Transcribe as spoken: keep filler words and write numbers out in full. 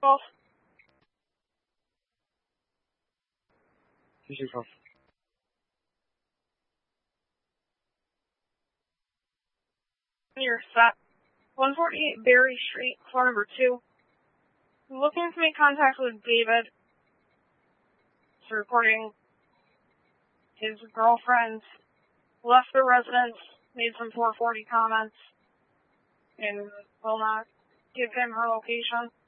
Well, two six one. you're set. one forty-eight Berry Street, floor number two. Looking to make contact with David. He's reporting his girlfriend left the residence, made some four forty comments, and will not give him her location.